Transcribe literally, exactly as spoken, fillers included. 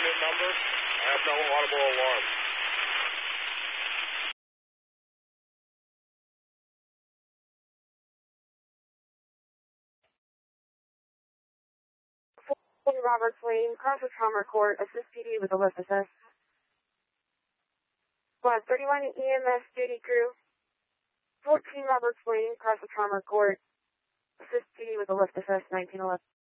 unit number. I have no audible alarm. Roberts Lane, Crawford Trauma Court, assist P D with a lift assist. Squad thirty-one E M S duty crew, fourteen Roberts Lane, Crawford Trauma Court, assist P D with a lift assist, nineteen eleven.